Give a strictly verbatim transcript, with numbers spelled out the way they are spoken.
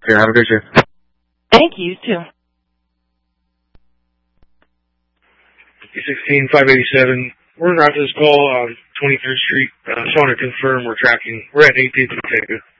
Okay, have a good shift. Thank you, too. sixteen five eighty-seven. We're in route to this call on twenty-third Street. I uh, just want to confirm we're tracking. We're at eight people.